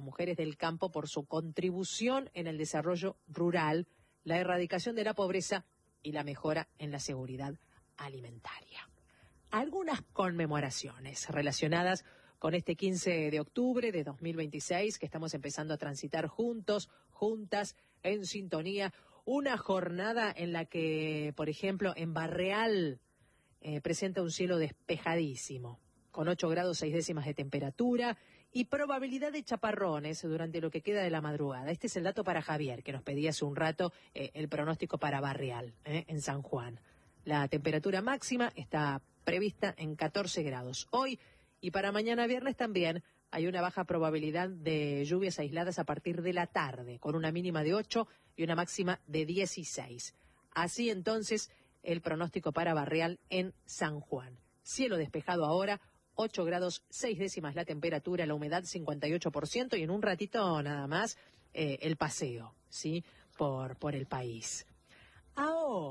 mujeres del campo por su contribución en el desarrollo rural, la erradicación de la pobreza y la mejora en la seguridad alimentaria. Algunas conmemoraciones relacionadas con este 15 de octubre de 2026 que estamos empezando a transitar juntos, juntas, en sintonía. Una jornada en la que, por ejemplo, en Barreal presenta un cielo despejadísimo, con 8 grados 6 décimas de temperatura y probabilidad de chaparrones durante lo que queda de la madrugada. Este es el dato para Javier, que nos pedía hace un rato el pronóstico para Barreal, en San Juan. La temperatura máxima está prevista en 14 grados. Hoy y para mañana viernes también hay una baja probabilidad de lluvias aisladas a partir de la tarde, con una mínima de 8 y una máxima de 16. Así entonces el pronóstico para Barreal en San Juan. Cielo despejado ahora, 8 grados 6 décimas la temperatura, la humedad 58% y en un ratito nada más el paseo, ¿sí? Por el país. Ahora